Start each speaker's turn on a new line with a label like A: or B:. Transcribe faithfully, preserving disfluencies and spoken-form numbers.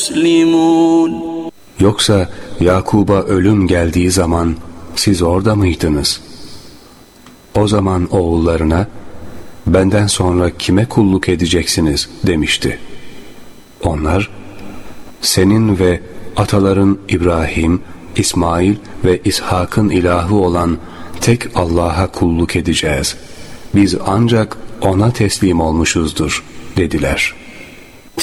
A: مسلمون.
B: Yoksa Yakub'a ölüm geldiği zaman siz orada mıydınız? O zaman oğullarına, benden sonra kime kulluk edeceksiniz demişti. Onlar, senin ve ataların İbrahim, İsmail ve İshak'ın ilahı olan tek Allah'a kulluk edeceğiz. Biz ancak ona teslim olmuşuzdur dediler.